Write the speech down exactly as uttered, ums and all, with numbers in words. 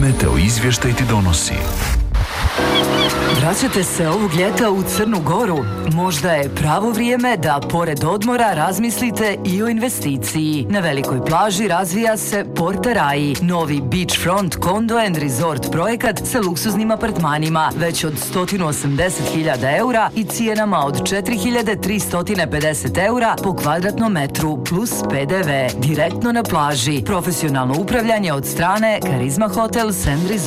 Meteo izvještaj ti donosi. Vraćate se ovog ljeta u Crnu Goru? Možda je pravo vrijeme da pored odmora razmislite i o investiciji. Na velikoj plaži razvija se Porta Rai, novi beachfront condo and resort projekat sa luksuznim apartmanima već od sto osamdeset hiljada eura i cijenama od četiri hiljade tristo pedeset eura po kvadratnom metru plus P D V. Direktno na plaži. Profesionalno upravljanje od strane Karizma Hotels and Resort.